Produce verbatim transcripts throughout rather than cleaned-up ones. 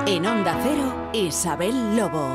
En Onda Cero, Isabel Lobo.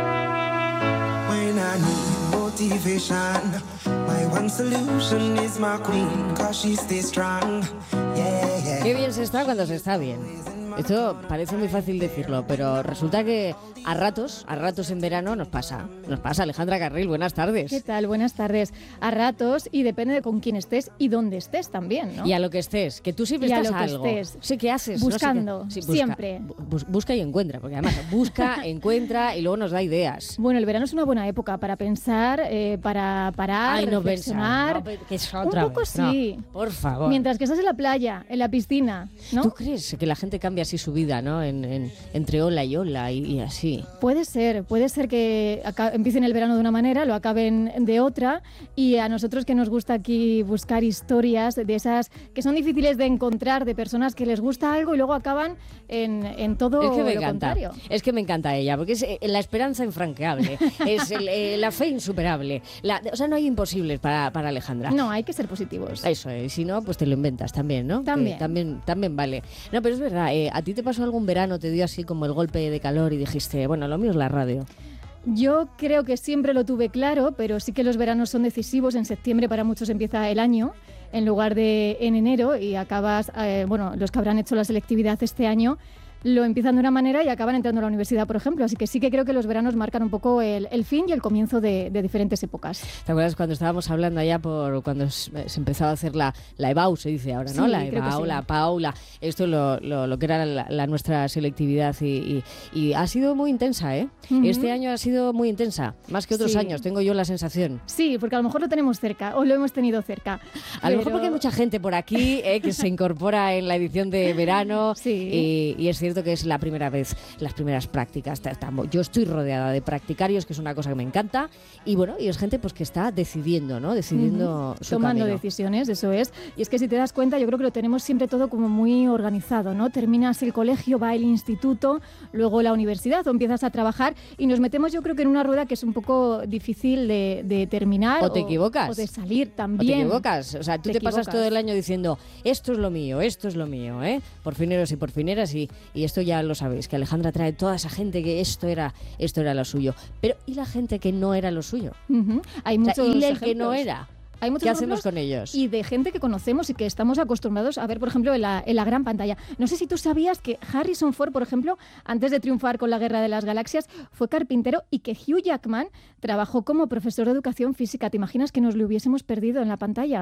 When I need motivation, my one solution is my queen, 'cause she stays strong. Yeah, yeah. Qué bien se está cuando se está bien. Esto parece muy fácil decirlo, pero resulta que a ratos, a ratos en verano nos pasa. Nos pasa. Alejandra Carril, buenas tardes. ¿Qué tal? Buenas tardes. A ratos, y depende de con quién estés y dónde estés también, ¿no? Y a lo que estés, que tú siempre Y a estás lo a que algo. estés. Sí, ¿qué haces? Buscando, No sé qué. Sí, busca. siempre. Bus- busca y encuentra, porque además busca, encuentra y luego nos da ideas. Bueno, el verano es una buena época para pensar, eh, para parar, Ay, no reflexionar. pensar, no, que es Un otra poco vez, sí. no, por favor. Mientras que estás en la playa, en la piscina, ¿no? ¿Tú crees que la gente cambia así su vida, ¿no? En, en- entre ola y ola y, y así. Puede ser, puede ser que aca- empiecen el verano de una manera, lo acaben de otra, y a nosotros que nos gusta aquí buscar historias de esas que son difíciles de encontrar, de personas que les gusta algo y luego acaban en, en todo Es que me lo encanta, contrario. es que me encanta ella, porque es eh, la esperanza infranqueable, es el, eh, la fe insuperable, la- o sea, no hay imposibles para, para Alejandra. No, hay que ser positivos. Eso es, si no, pues te lo inventas también, ¿no? También. Que también, también vale. No, pero es verdad, eh, ¿a ti te pasó algún verano, te dio así como el golpe de calor y dijiste, bueno, lo mío es la radio? Yo creo que siempre lo tuve claro, pero sí que los veranos son decisivos. En septiembre para muchos empieza el año en lugar de en enero y acabas, eh, bueno, los que habrán hecho la selectividad este año lo empiezan de una manera y acaban entrando a la universidad, por ejemplo. Así que sí que creo que los veranos marcan un poco el, el fin y el comienzo de, de diferentes épocas. ¿Te acuerdas cuando estábamos hablando allá por cuando se se empezaba a hacer la, la EBAU, se dice ahora, ¿no? Sí, La creo que EBAU, sí. la PAULA, esto lo, lo, lo que era la, la nuestra selectividad y, y, y ha sido muy intensa, ¿eh? Ujú. Este año ha sido muy intensa, más que otros Sí. años, tengo yo la sensación. Sí, porque a lo mejor lo tenemos cerca o lo hemos tenido cerca. A lo mejor pero- porque hay mucha gente por aquí eh, que se incorpora en la edición de verano Sí. y, y es cierto que es la primera vez, las primeras prácticas. Ta- tamo- Yo estoy rodeada de practicarios, que es una cosa que me encanta, y bueno, y es gente pues que está decidiendo, ¿no? Decidiendo Ujú. su Tomando camino. decisiones, eso es. Y es que si te das cuenta, yo creo que lo tenemos siempre todo como muy organizado, ¿no? Terminas el colegio, va el instituto, luego la universidad o empiezas a trabajar y nos metemos yo creo que en una rueda que es un poco difícil de, de terminar. O te equivocas. O de salir ¿O te también. equivocas? O sea, tú te, Te pasas equivocas. todo el año diciendo, esto es lo mío, esto es lo mío, ¿eh? Por fineros y por fineras, y, y esto ya lo sabéis, que Alejandra trae toda esa gente que esto era, esto era lo suyo. Pero, ¿y la gente que no era lo suyo? Ujú. Hay O sea, muchos ¿y el que no ejemplos. era? Hay muchos ¿Qué hacemos ejemplos con ellos? Y de gente que conocemos y que estamos acostumbrados a ver, por ejemplo, en la, en la gran pantalla. No sé si tú sabías que Harrison Ford, por ejemplo, antes de triunfar con la Guerra de las Galaxias, fue carpintero y que Hugh Jackman trabajó como profesor de educación física. ¿Te imaginas que nos lo hubiésemos perdido en la pantalla?